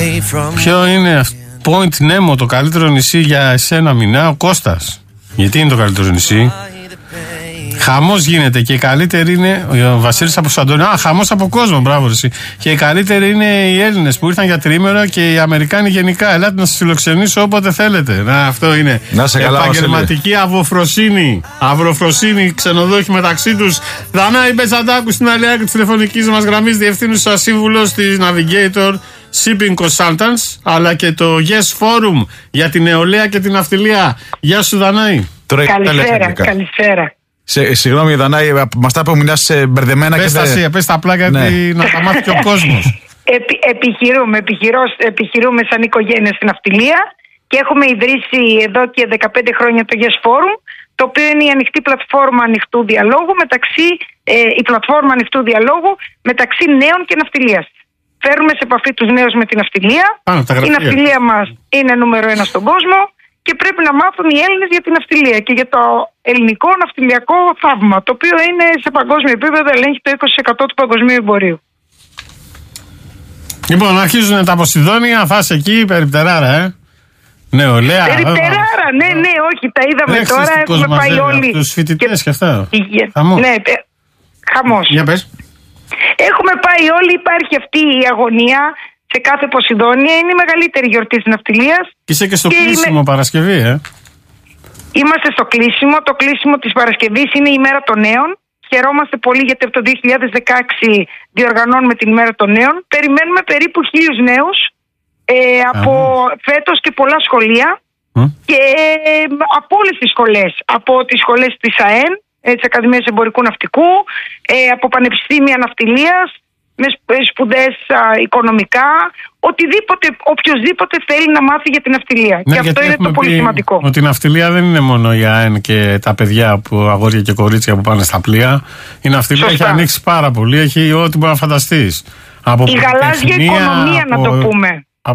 Ποιο είναι Point Nemo το καλύτερο νησί για εσένα, Μινά? Ο Κώστας. Γιατί είναι το καλύτερο νησί? Χαμός γίνεται και η καλύτερη είναι ο Βασίλης από Σαντώνη. Χαμός από κόσμο, μπράβο εσύ. Και οι καλύτεροι είναι οι Έλληνες που ήρθαν για τρίμηνο και οι Αμερικάνοι γενικά. Ελάτε να σας φιλοξενήσω όποτε θέλετε. Αυτό είναι. Να σε καλά, επαγγελματική αβροφροσύνη. Αβροφροσύνη, ξενοδόχοι μεταξύ τους. Δανάη Μπεζαντάκου στην άλλη άκρη της τηλεφωνικής μας γραμμής, διευθύνουσα σύμβουλος της Navigator Shipping Consultants, αλλά και το Yes Forum για την νεολαία και την ναυτιλία. Γεια σου, Δανάη. Καλησπέρα. Συγγνώμη, Δανάη, μας τα είπε ο Μινάς μπερδεμένα. Πες τα πλάκα να τα μάθει και ο κόσμος. Επιχειρούμε σαν οικογένεια στην ναυτιλία και έχουμε ιδρύσει εδώ και 15 χρόνια το Yes Forum, το οποίο είναι η ανοιχτή πλατφόρμα ανοιχτού διαλόγου μεταξύ νέων και ναυτιλίας. Φέρνουμε σε επαφή τους νέους με την ναυτιλία. Η ναυτιλία μας είναι νούμερο 1 στον κόσμο και πρέπει να μάθουν οι Έλληνες για την ναυτιλία και για το ελληνικό ναυτιλιακό θαύμα, το οποίο είναι σε παγκόσμιο επίπεδο, ελέγχει το 20% του παγκοσμίου εμπορίου. Λοιπόν, αρχίζουν τα Ποσειδόνια, φας εκεί, περιπτεράρα, νεολαία. Περιπτεράρα, ναι, όχι, τα είδαμε τώρα. Έχουμε πάει όλοι. Τους φοιτητές και αυτά. Ναι, χαμός. Για πες. Έχουμε πάει όλοι, υπάρχει αυτή η αγωνία σε κάθε Ποσειδόνια, είναι η μεγαλύτερη γιορτή της ναυτιλίας. Είσαι και στο κλείσιμο Παρασκευή, Είμαστε στο κλείσιμο. Το κλείσιμο της Παρασκευής είναι η μέρα των νέων. Χαιρόμαστε πολύ γιατί από το 2016 διοργανώνουμε την ημέρα των νέων. Περιμένουμε περίπου 1.000 νέους από φέτος και πολλά σχολεία και από όλες τις σχολές. Από τις σχολές της ΑΕΝ, της Ακαδημίας Εμπορικού Ναυτικού, από πανεπιστήμια ναυτιλίας, με σπουδές οικονομικά, οποιοδήποτε θέλει να μάθει για την ναυτιλία. Ναι, και αυτό είναι το πολύ σημαντικό. Ότι η ναυτιλία δεν είναι μόνο η ΑΕΝ και τα παιδιά, αγόρια και κορίτσια που πάνε στα πλοία. Η ναυτιλία έχει ανοίξει πάρα πολύ, έχει ό,τι μπορεί να φανταστείς. Η γαλάζια οικονομία, να το πούμε.